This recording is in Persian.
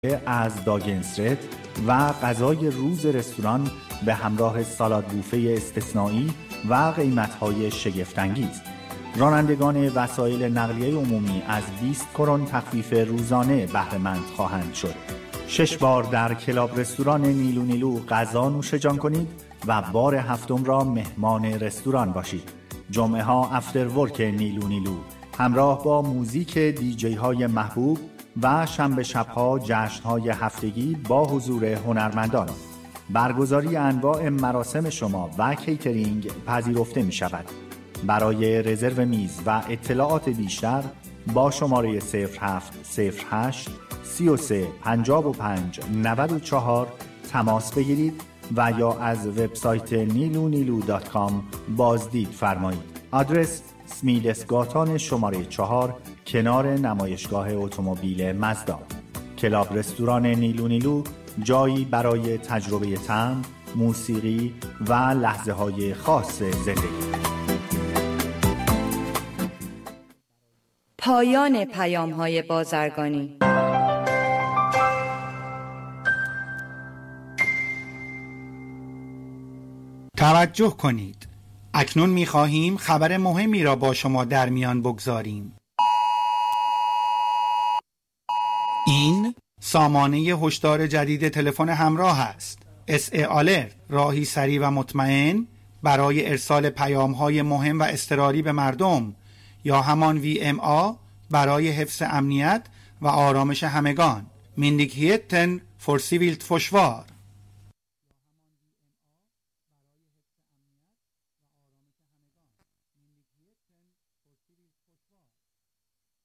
از داگنسرت و غذای روز رستوران به همراه سالاد بوفه استثنایی و قیمت‌های شگفت‌انگیز. رانندگان وسایل نقلیه عمومی از 20 کرون تخفیف روزانه بهره‌مند خواهند شد. 6 بار در کلاب رستوران نیلو نیلو غذا نوش جان کنید و بار هفتم را مهمان رستوران باشید. جمعه ها افتر ورک نیلو نیلو همراه با موزیک دیجی های محبوب و شنبه شبها جشن‌های هفتگی با حضور هنرمندان. برگزاری انواع مراسم شما و کیترینگ پذیرفته می شود. برای رزرو میز و اطلاعات بیشتر با شماره 0708 33 55 94 تماس بگیرید و یا از وبسایت nilunilu.com بازدید فرمایید. آدرس سمیدسگاتان شماره 4 کنار نمایشگاه اتومبیل مزدا. کلاب رستوران نیلو نیلو جایی برای تجربه طعم، موسیقی و لحظه های خاص زندگی. پایان پیام‌های بازرگانی. توجه کنید. اکنون می‌خواهیم خبر مهمی را با شما در میان بگذاریم. این سامانه هشدار جدید تلفن همراه است. SA آلرت، راهی سریع و مطمئن برای ارسال پیام‌های مهم و اضطراری به مردم، یا همان VMA برای حفظ امنیت و آرامش همگان. Myndigheten för civilt försvar.